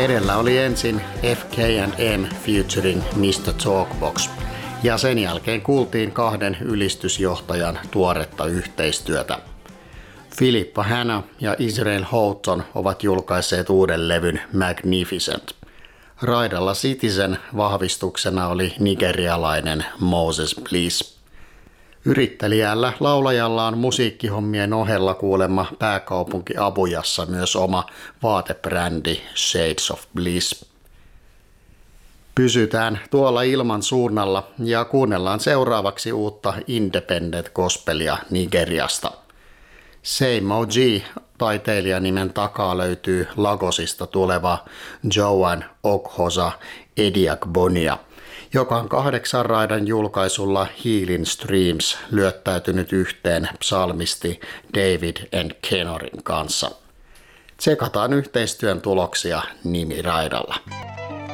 Edellä oli ensin FK&M featuring Mr. Talkbox, ja sen jälkeen kuultiin kahden ylistysjohtajan tuoretta yhteistyötä. Philippa Hanna ja Israel Houghton ovat julkaisseet uuden levyn Magnificent. Raidalla Citizen vahvistuksena oli nigerialainen Moses Bliss. Yrittelijällä laulajalla on musiikkihommien ohella kuulemma pääkaupunki Abujassa myös oma vaatebrändi Shades of Bliss. Pysytään tuolla ilman suunnalla ja kuunnellaan seuraavaksi uutta independent gospelia Nigeriasta. Same OG taiteilijanimen takaa löytyy Lagosista tuleva Joan Okhoza Ediagbonia, joka on 8 raidan julkaisulla Healing Streams lyöttäytynyt yhteen psalmisti David N. Kenorin kanssa. Tsekataan yhteistyön tuloksia nimiraidalla.